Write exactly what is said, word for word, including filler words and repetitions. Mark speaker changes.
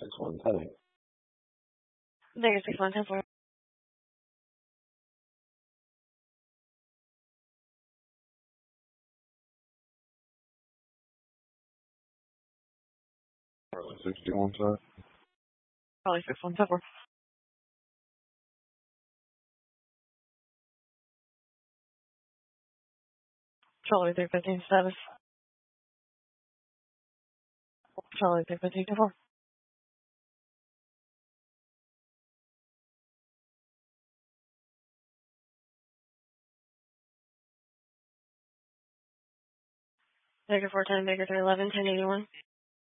Speaker 1: six one ten.
Speaker 2: Negative six one ten four.
Speaker 1: Charlie sixty-one ten.
Speaker 2: Charlie six one ten four. Charlie three fifteen status. Charlie three fifteen four. Negative four ten, negative three eleven, ten eighty one.